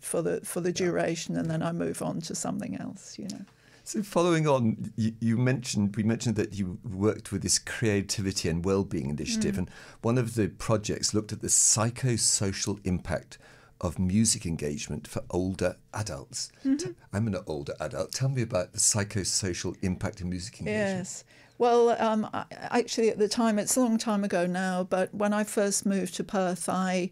for the duration, and then I move on to something else, you know. So following on, we mentioned that you worked with this creativity and well-being initiative, and one of the projects looked at the psychosocial impact of music engagement for older adults. I'm an older adult. Tell me about the psychosocial impact of music engagement. Yes. Well, actually, at the time, it's a long time ago now, but when I first moved to Perth, I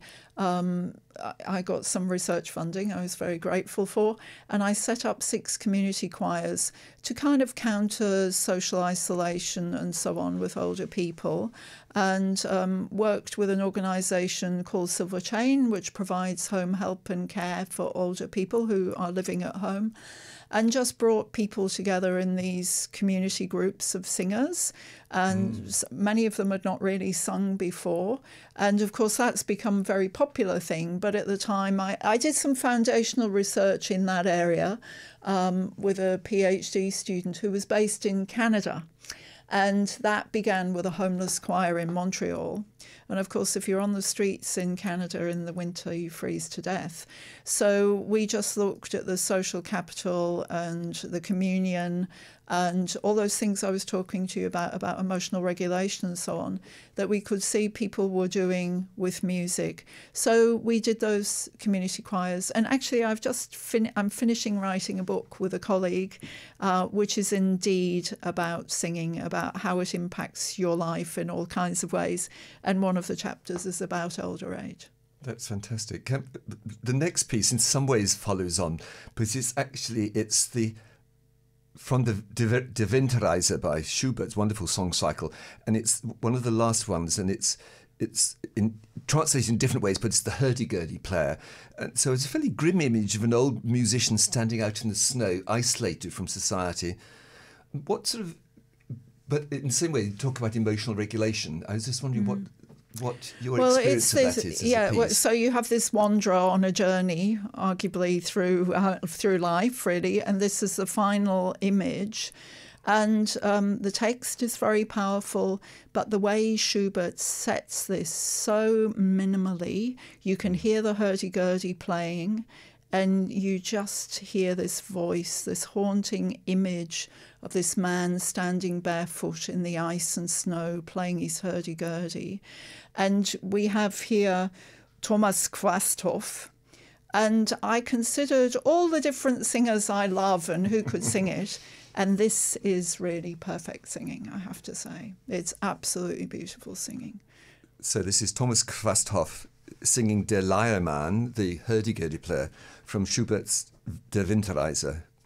got some research funding I was very grateful for, and I set up 6 community choirs to kind of counter social isolation and so on with older people, and worked with an organisation called Silver Chain, which provides home help and care for older people who are living at home, and just brought people together in these community groups of singers. And many of them had not really sung before. And of course, that's become a very popular thing. But at the time, I did some foundational research in that area with a PhD student who was based in Canada. And that began with a homeless choir in Montreal. And of course, if you're on the streets in Canada in the winter, you freeze to death. So we just looked at the social capital and the communion and all those things I was talking to you about emotional regulation and so on, that we could see people were doing with music. So we did those community choirs. And actually, I'm finishing writing a book with a colleague, which is indeed about singing, about how it impacts your life in all kinds of ways. And one of the chapters is about older age. That's fantastic. The next piece in some ways follows on, but it's from the De Winterreise by Schubert's wonderful song cycle, and it's one of the last ones, and it's translated in different ways, but it's the hurdy-gurdy player. And so it's a fairly grim image of an old musician standing out in the snow, isolated from society. But in the same way, you talk about emotional regulation. I was just wondering what your experience of that is as a piece. So you have this wanderer on a journey, arguably through life, really, and this is the final image. And the text is very powerful, but the way Schubert sets this so minimally, you can hear the hurdy-gurdy playing, and you just hear this voice, this haunting image of this man standing barefoot in the ice and snow playing his hurdy-gurdy. And we have here Thomas Quasthoff. And I considered all the different singers I love and who could sing it. And this is really perfect singing, I have to say. It's absolutely beautiful singing. So this is Thomas Quasthoff singing Der Leiermann, the hurdy-gurdy player, from Schubert's Der Winterreise